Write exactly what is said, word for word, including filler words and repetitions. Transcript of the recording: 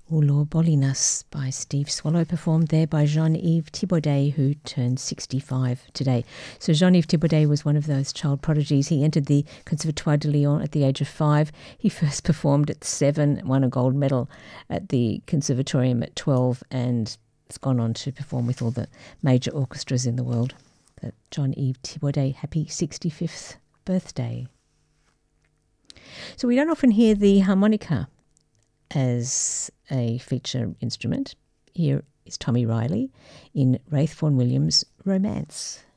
Ulor Bolinas by Steve Swallow, performed there by Jean-Yves Thibaudet, who turned sixty-five today. So Jean-Yves Thibaudet was one of those child prodigies. He entered the Conservatoire de Lyon at the age of five. He first performed at seven, won a gold medal at the Conservatorium at twelve, and has gone on to perform with all the major orchestras in the world. But Jean-Yves Thibaudet, happy sixty-fifth birthday. So we don't often hear the harmonica as a feature instrument. Here is Tommy Riley in Raith Vaughan Williams' Romance.